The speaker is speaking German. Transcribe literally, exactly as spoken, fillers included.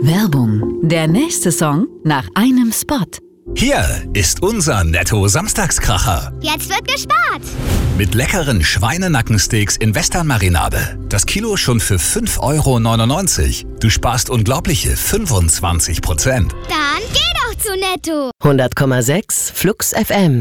Werbung. Der nächste Song nach einem Spot. Hier ist unser Netto-Samstagskracher. Jetzt wird gespart. Mit leckeren Schweinenackensteaks in Western-Marinade. Das Kilo schon für fünf Euro neunundneunzig. Du sparst unglaubliche fünfundzwanzig Prozent. Dann geh doch zu Netto. hundert Komma sechs Flux F M